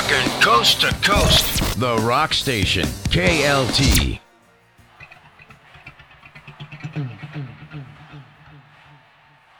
Rockin' coast to coast. The Rock Station, KLT.